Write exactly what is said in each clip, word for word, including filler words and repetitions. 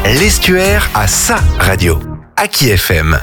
L'Estuaire a sa radio. Aki F M.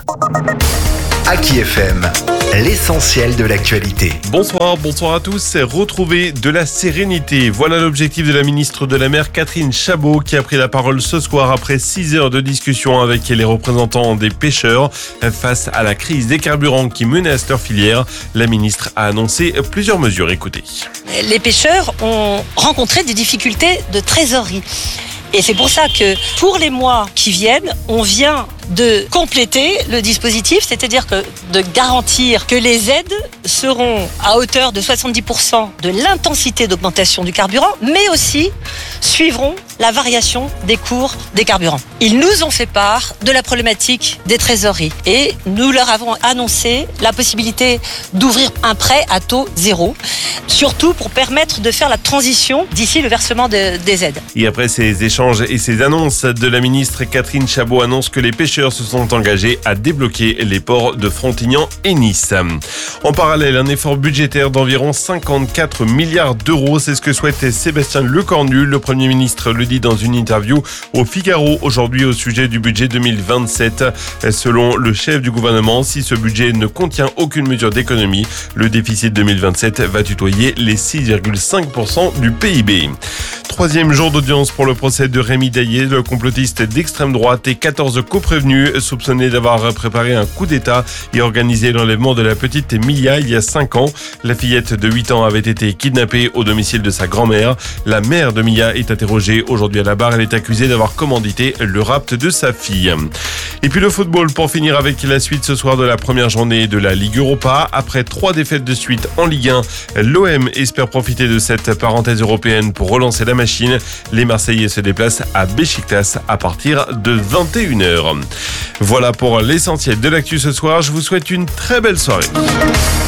Aki F M, l'essentiel de l'actualité. Bonsoir, bonsoir à tous. C'est retrouver de la sérénité. Voilà l'objectif de la ministre de la Mer, Catherine Chabot, qui a pris la parole ce soir après six heures de discussion avec les représentants des pêcheurs. Face à la crise des carburants qui menace leur filière, la ministre a annoncé plusieurs mesures. Écoutez. Les pêcheurs ont rencontré des difficultés de trésorerie. Et c'est pour ça que pour les mois qui viennent, on vient de compléter le dispositif, c'est-à-dire que de garantir que les aides seront à hauteur de soixante-dix pour cent de l'intensité d'augmentation du carburant, mais aussi suivront la variation des cours des carburants. Ils nous ont fait part de la problématique des trésoreries et nous leur avons annoncé la possibilité d'ouvrir un prêt à taux zéro, surtout pour permettre de faire la transition d'ici le versement de, des aides. Et après ces échanges et ces annonces de la ministre, Catherine Chabot annonce que les pêcheurs se sont engagés à débloquer les ports de Frontignan et Nice. En parallèle, un effort budgétaire d'environ cinquante-quatre milliards d'euros, c'est ce que souhaite Sébastien Lecornu. Le Premier ministre le dit dans une interview au Figaro aujourd'hui au sujet du budget deux mille vingt-sept. Selon le chef du gouvernement, si ce budget ne contient aucune mesure d'économie, le déficit deux mille vingt-sept va tutoyer les six virgule cinq pour cent du P I B. Troisième jour d'audience pour le procès de Rémi Daillé, le complotiste d'extrême droite, et quatorze coprévenus soupçonnés d'avoir préparé un coup d'État et organisé l'enlèvement de la petite Mia il y a cinq ans. La fillette de huit ans avait été kidnappée au domicile de sa grand-mère. La mère de Mia est interrogée aujourd'hui à la barre. Elle est accusée d'avoir commandité le rapt de sa fille. Et puis le football pour finir avec la suite ce soir de la première journée de la Ligue Europa. Après trois défaites de suite en Ligue un, l'O M espère profiter de cette parenthèse européenne pour relancer la machine. Les Marseillais se déplacent à Beşiktaş à partir de vingt et une heures. Voilà pour l'essentiel de l'actu ce soir. Je vous souhaite une très belle soirée.